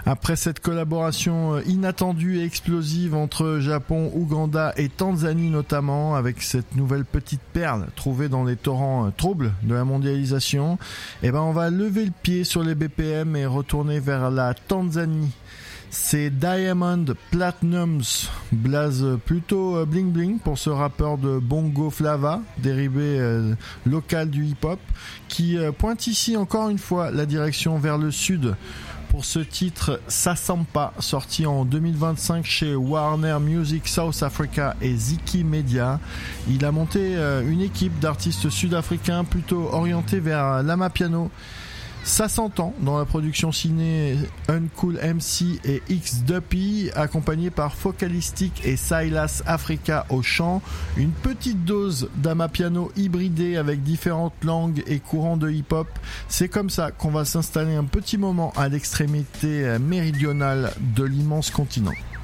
Après cette collaboration inattendue et explosive entre Japon, Ouganda et Tanzanie notamment, avec cette nouvelle petite perle trouvée dans les torrents troubles de la mondialisation, on va lever le pied sur les BPM et retourner vers la Tanzanie. C'est Diamond Platnumz, blaze plutôt bling bling pour ce rappeur de Bongo Flava, dérivé local du hip-hop, qui pointe ici encore une fois la direction vers le sud pour ce titre Sasampa, sorti en 2025 chez Warner Music South Africa et Ziki Media. Il a monté une équipe d'artistes sud-africains plutôt orientés vers l'amapiano. Ça s'entend dans la production ciné Uncool MC et X Duppy, accompagné par Focalistic et Silas Africa au chant. Une petite dose d'amapiano hybridé avec différentes langues et courants de hip-hop. C'est comme ça qu'on va s'installer un petit moment à l'extrémité méridionale de l'immense continent.